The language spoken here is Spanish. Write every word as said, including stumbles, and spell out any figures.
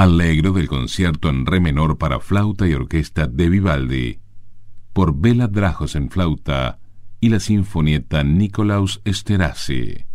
Allegro del concierto en re menor para flauta y orquesta de Vivaldi, por Béla Drajos en flauta y la sinfonieta Nicolaus Esterhazy.